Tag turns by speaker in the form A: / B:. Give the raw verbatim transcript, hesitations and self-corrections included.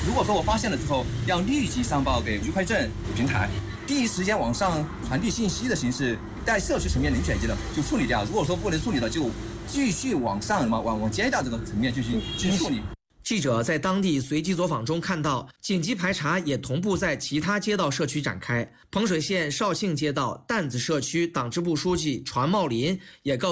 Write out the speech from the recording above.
A: 如果说我发现了之后，要立即上报给愉快镇平台，第一时间往上传递信息的形式，在社区层面能解决的就处理掉。如果说不能处理的，就继续往上嘛，往往街道这个层面继续继续处理。
B: 记者在当地随机走访中看到，紧急排查也同步在其他街道社区展开。彭水县绍兴街道担子社区党支部书记传茂林也告